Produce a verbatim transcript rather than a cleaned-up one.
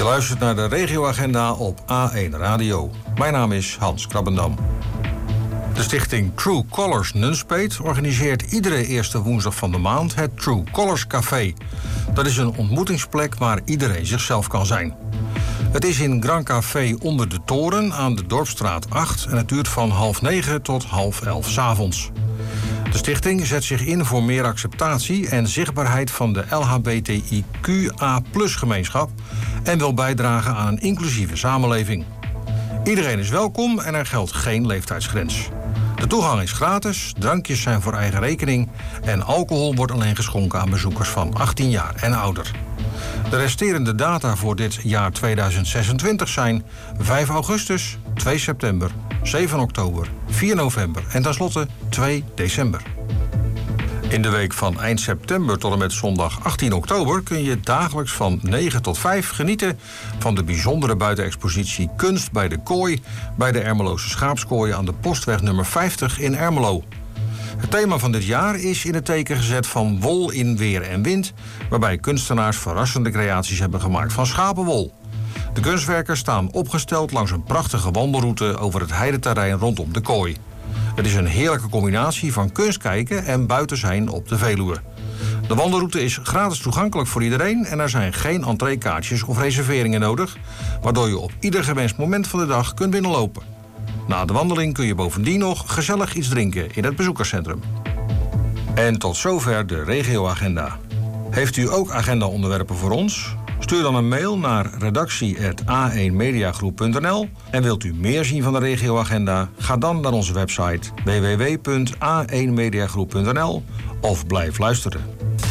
Je luistert naar de regioagenda op A één Radio. Mijn naam is Hans Krabbendam. De stichting True Colors Nunspeet organiseert iedere eerste woensdag van de maand het True Colors Café. Dat is een ontmoetingsplek waar iedereen zichzelf kan zijn. Het is in Grand Café onder de toren aan de Dorpsstraat acht en het duurt van half negen tot half elf 's avonds. De stichting zet zich in voor meer acceptatie en zichtbaarheid van de L H B T I Q A plus gemeenschap en wil bijdragen aan een inclusieve samenleving. Iedereen is welkom en er geldt geen leeftijdsgrens. De toegang is gratis, drankjes zijn voor eigen rekening en alcohol wordt alleen geschonken aan bezoekers van achttien jaar en ouder. De resterende data voor dit jaar tweeduizend zesentwintig zijn vijf augustus, twee september, zeven oktober, vier november en tenslotte twee december. In de week van eind september tot en met zondag achttien oktober kun je dagelijks van negen tot vijf genieten van de bijzondere buitenexpositie Kunst bij de Kooi bij de Ermeloze Schaapskooi aan de Postweg nummer vijftig in Ermelo. Het thema van dit jaar is in het teken gezet van wol in weer en wind, waarbij kunstenaars verrassende creaties hebben gemaakt van schapenwol. De kunstwerken staan opgesteld langs een prachtige wandelroute over het heideterrein rondom de kooi. Het is een heerlijke combinatie van kunst kijken en buiten zijn op de Veluwe. De wandelroute is gratis toegankelijk voor iedereen en er zijn geen entreekaartjes of reserveringen nodig, waardoor je op ieder gewenst moment van de dag kunt binnenlopen. Na de wandeling kun je bovendien nog gezellig iets drinken in het bezoekerscentrum. En tot zover de regioagenda. Heeft u ook agendaonderwerpen voor ons? Stuur dan een mail naar redactie apenstaartje a één mediagroep punt n l en wilt u meer zien van de regioagenda? Ga dan naar onze website w w w punt a één mediagroep punt n l of blijf luisteren.